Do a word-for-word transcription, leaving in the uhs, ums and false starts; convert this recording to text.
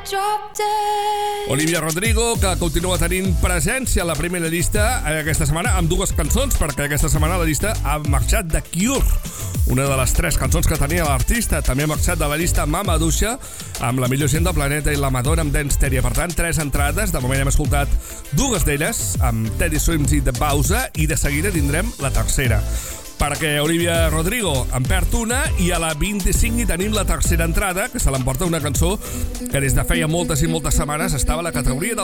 Olivia Rodrigo, que continua tenint presència a la primera llista aquesta setmana amb dues cançons, perquè aquesta setmana la llista ha marxat de Cure, una de les tres cançons que tenia l'artista. També ha marxat de la llista Mama Duixa amb La millor gent del planeta i La Madonna amb Dance Theory. Per tant, tres entrades. De moment hem escoltat dues d'elles amb Teddy Swims i The Bowser, i de seguida tindrem la tercera, perquè Olivia Rodrigo en perd una i a la vint-i-cinc hi tenim la tercera entrada, que se l'emporta una cançó que des de feia moltes i moltes setmanes estava a la categoria del